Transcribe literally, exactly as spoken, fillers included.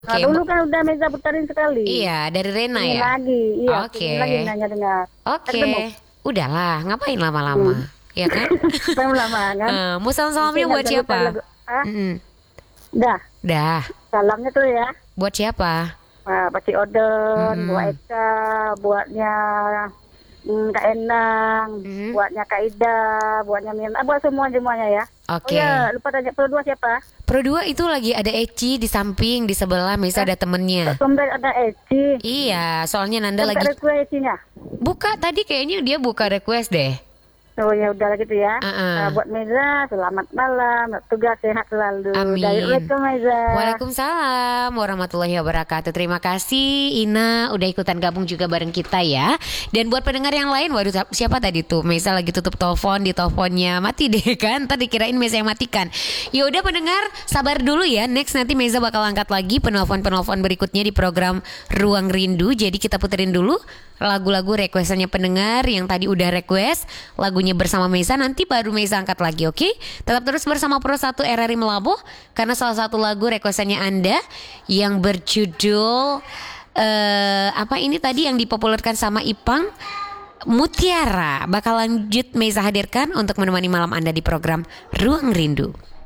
Nah, Oke, dulu Mo- kan udah Meza putarin sekali. iya dari Rena Ini ya. lagi, iya, Oke, ini lagi nanya dengar. oke. Ketemu. Udahlah, ngapain lama-lama, Hmm. ya kan? Belum lama kan? Eh, mau Nanti salam-salamnya nggak buat bisa lupa siapa? lagu. Ah, Mm-mm. dah. Dah, Salamnya tuh ya. buat siapa? Nah, Pak Odon, buat Mm-mm. Eka, buatnya hmm, Kak Enang, Mm-mm. buatnya Kak Ida, buatnya Mirna, buat semua semuanya ya. Oh Oke. ya, lupa tanya pro dua siapa? Pro dua itu lagi ada Eci di samping, di sebelah Mesa Eh, ada Kak temennya. Tumben ada Eci. Iya, soalnya Nanda Tapi lagi ada kue Ecinya. buka tadi kayaknya dia buka request deh. Oh ya udah gitu ya. Nah, Uh-uh. buat Meza, selamat malam, tugas sehat selalu. Dari Amin. Waalaikumsalam Meza. Waalaikumsalam warahmatullahi wabarakatuh. Terima kasih Ina udah ikutan gabung juga bareng kita ya. Dan buat pendengar yang lain, waduh siapa tadi tuh? Mesa lagi tutup telepon, di teleponnya mati deh kan. Tadi kirain Mesa yang matikan. Ya udah pendengar, sabar dulu ya. Next nanti Mesa bakal angkat lagi penelpon-penelpon berikutnya di program Ruang Rindu. Jadi kita puterin dulu lagu-lagu requestannya pendengar yang tadi udah request lagunya bersama Mesa, nanti baru Mesa angkat lagi, oke? Tetap terus bersama Pro satu R R I Melabuh karena salah satu lagu requestannya Anda yang berjudul eh apa ini tadi yang dipopulerkan sama Ipang, Mutiara bakal lanjut Mesa hadirkan untuk menemani malam Anda di program Ruang Rindu.